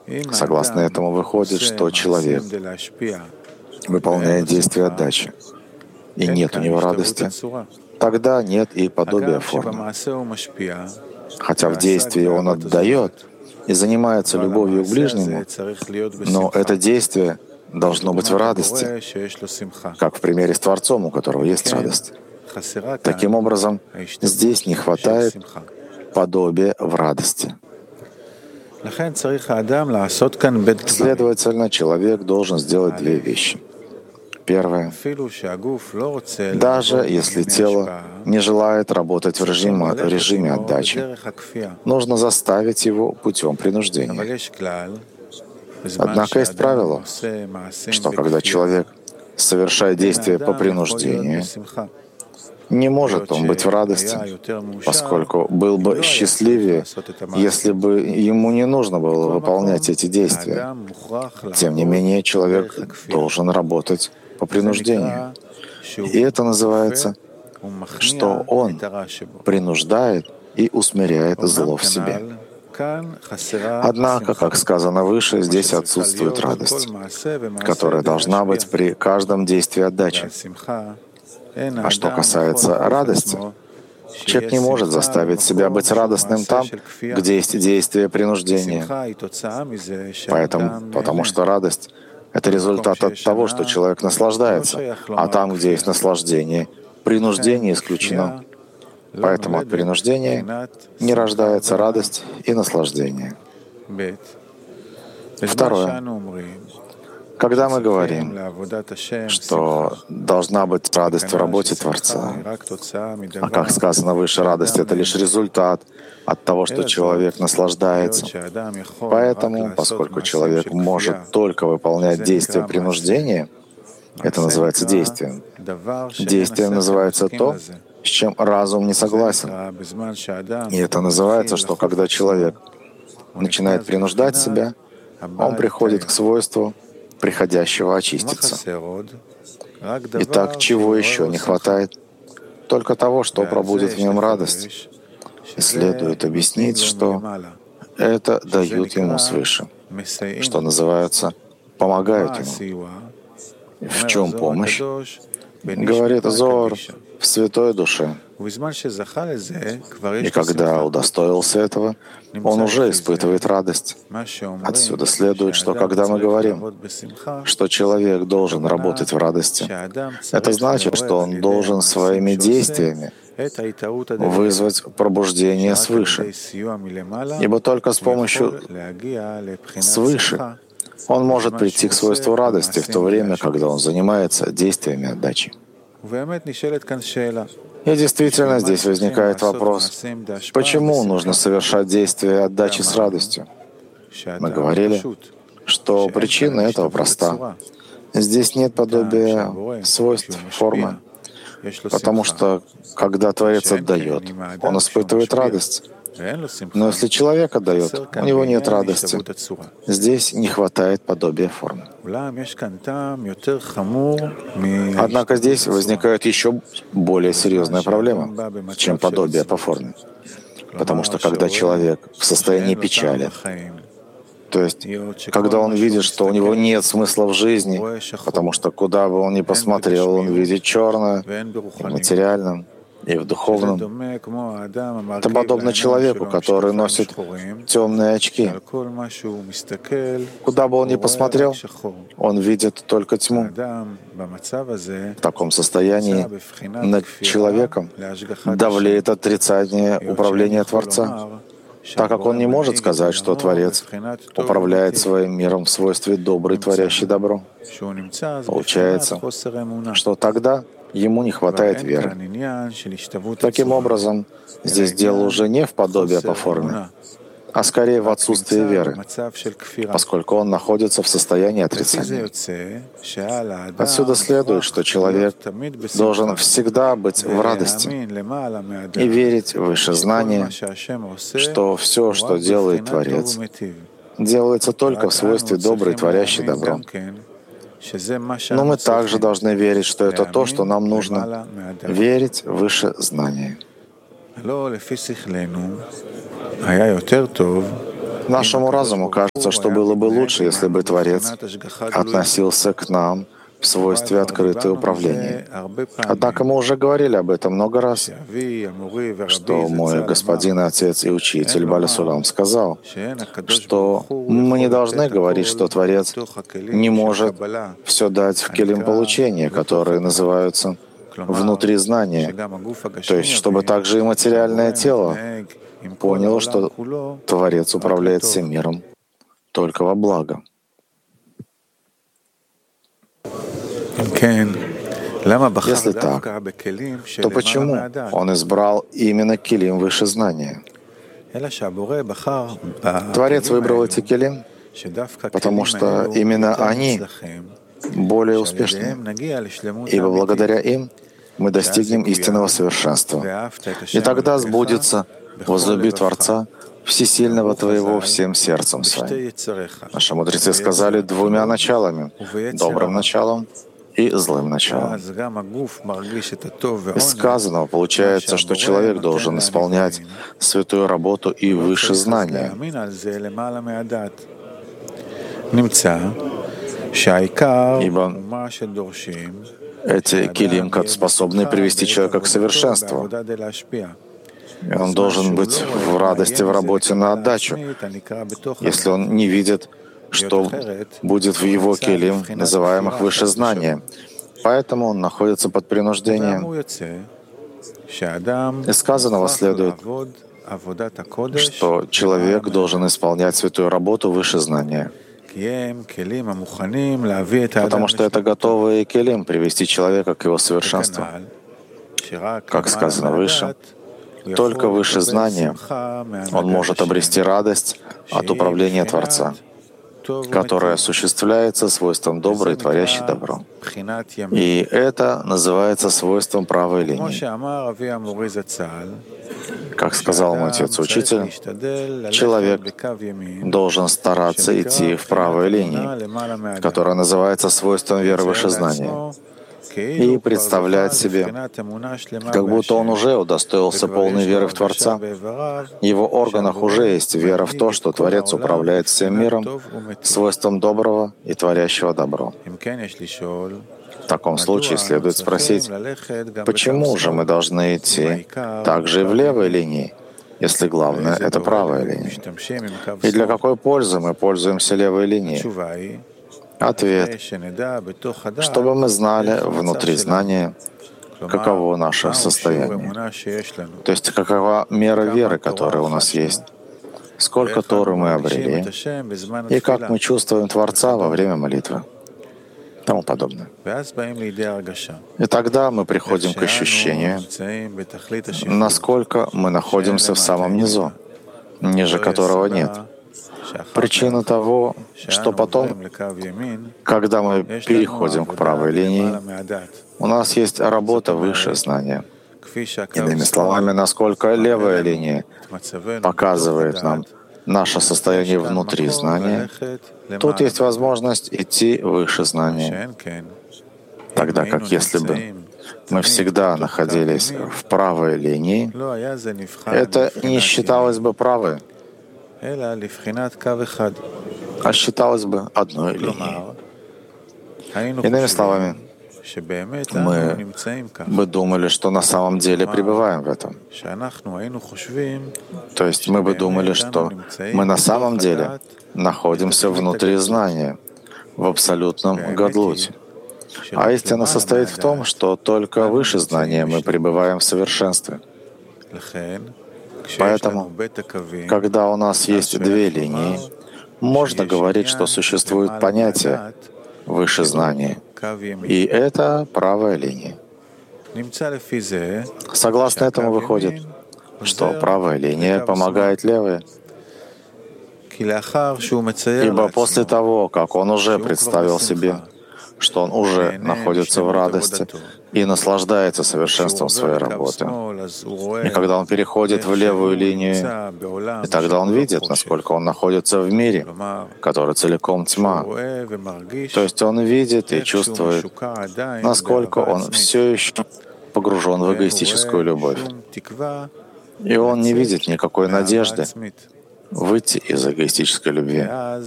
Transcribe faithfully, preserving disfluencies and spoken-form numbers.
Согласно этому выходит, что человек выполняет действие отдачи, и нет у него радости, тогда нет и подобия формы. Хотя в действии он отдает и занимается любовью к ближнему, но это действие должно быть в радости, как в примере с Творцом, у которого есть радость. Таким образом, здесь не хватает подобия в радости. Следовательно, человек должен сделать две вещи. Первое. Даже если тело не желает работать в режиме, в режиме отдачи, нужно заставить его путем принуждения. Однако есть правило, что когда человек совершает действие по принуждению, не может он быть в радости, поскольку был бы счастливее, если бы ему не нужно было выполнять эти действия. Тем не менее, человек должен работать по принуждению. И это называется, что он принуждает и усмиряет зло в себе. Однако, как сказано выше, здесь отсутствует радость, которая должна быть при каждом действии отдачи. А что касается радости, человек не может заставить себя быть радостным там, где есть действие принуждения. Поэтому, потому что радость — это результат от того, что человек наслаждается, а там, где есть наслаждение, принуждение исключено. Поэтому от принуждения не рождается радость и наслаждение. Второе. Когда мы говорим, что должна быть радость в работе Творца, а как сказано выше, радость — это лишь результат от того, что человек наслаждается. Поэтому, поскольку человек может только выполнять действие принуждения, это называется действием. Действием называется то, с чем разум не согласен. И это называется, что когда человек начинает принуждать себя, он приходит к свойству приходящего очиститься. Итак, чего еще не хватает? Только того, что пробудет в нем радость. И следует объяснить, что это дают ему свыше, что называется, помогают ему. В чем помощь? Говорит Зоар, в святой душе. И когда удостоился этого, он уже испытывает радость. Отсюда следует, что когда мы говорим, что человек должен работать в радости, это значит, что он должен своими действиями вызвать пробуждение свыше. Ибо только с помощью свыше он может прийти к свойству радости в то время, когда он занимается действиями отдачи. И действительно, здесь возникает вопрос, почему нужно совершать действия отдачи с радостью? Мы говорили, что причина этого проста. Здесь нет подобия свойств, формы. Потому что, когда Творец отдает, он испытывает радость. Но если человек отдает, у него нет радости. Здесь не хватает подобия формы. Однако здесь возникает еще более серьезная проблема, чем подобие по форме. Потому что когда человек в состоянии печали, то есть когда он видит, что у него нет смысла в жизни, потому что куда бы он ни посмотрел, он видит черное и в материальном, и в духовном. Это подобно человеку, который носит темные очки. Куда бы он ни посмотрел, он видит только тьму. В таком состоянии над человеком давлеет отрицание управления Творца, так как он не может сказать, что Творец управляет своим миром в свойстве добрый, творящий добро. Получается, что тогда ему не хватает веры. Таким образом, здесь дело уже не в подобии по форме, а скорее в отсутствии веры, поскольку он находится в состоянии отрицания. Отсюда следует, что человек должен всегда быть в радости и верить выше знания, что все, что делает Творец, делается только в свойстве добрый, творящий добро. Но мы также должны верить, что это то, что нам нужно — верить выше знания. Нашему разуму кажется, что было бы лучше, если бы Творец относился к нам в свойстве открытого управления. Однако мы уже говорили об этом много раз, что мой господин, отец и учитель Бааль Сулам сказал, что мы не должны говорить, что Творец не может все дать в келим получения, которые называются внутри знания. То есть, чтобы также и материальное тело поняло, что Творец управляет всем миром только во благо. Если так, то почему он избрал именно келим выше знания? Творец выбрал эти келим, потому что именно они более успешны, ибо благодаря им мы достигнем истинного совершенства. И тогда сбудется «Возлюби Творца Всесильного твоего всем сердцем своим». Наши мудрецы сказали двумя началами — добрым началом и злым началом. Из сказанного получается, что человек должен исполнять святую работу и выше знания. Ибо эти келим способны привести человека к совершенству. И он должен быть в радости в работе на отдачу, если он не видит, что будет в его келим, называемых выше знания. Поэтому он находится под принуждением. Из сказанного следует, что человек должен исполнять святую работу выше знания, потому что это готовые келим привести человека к его совершенству. Как сказано выше, только выше знания он может обрести радость от управления Творца, которое осуществляется свойством добрый, творящий добро. И это называется свойством правой линии. Как сказал мой отец-учитель, человек должен стараться идти в правой линии, которая называется свойством веры выше знания, и представлять себе, как будто он уже удостоился полной веры в Творца. В его органах уже есть вера в то, что Творец управляет всем миром свойством доброго и творящего добро. В таком случае следует спросить, почему же мы должны идти также и в левой линии, если главное — это правая линия? И для какой пользы мы пользуемся левой линией? Ответ — чтобы мы знали внутри знания, каково наше состояние, то есть какова мера веры, которая у нас есть, сколько Торы мы обрели, и как мы чувствуем Творца во время молитвы, и тому подобное. И тогда мы приходим к ощущению, насколько мы находимся в самом низу, ниже которого нет. Причина того, что потом, когда мы переходим к правой линии, у нас есть работа выше знания. Иными словами, насколько левая линия показывает нам наше состояние внутри знания, тут есть возможность идти выше знания. Тогда как если бы мы всегда находились в правой линии, это не считалось бы правой, а считалось бы одной линией. Иными словами, мы бы думали, что на самом деле пребываем в этом. То есть мы бы думали, что мы на самом деле находимся внутри знания, в абсолютном гадлуте. А истина состоит в том, что только выше знания мы пребываем в совершенстве. Поэтому, когда у нас есть две линии, можно говорить, что существует понятие выше знания, и это правая линия. Согласно этому выходит, что правая линия помогает левой, ибо после того, как он уже представил себе, что он уже находится в радости и наслаждается совершенством своей работы. И когда он переходит в левую линию, и тогда он видит, насколько он находится в мире, который целиком тьма. То есть он видит и чувствует, насколько он все еще погружен в эгоистическую любовь. И он не видит никакой надежды выйти из эгоистической любви.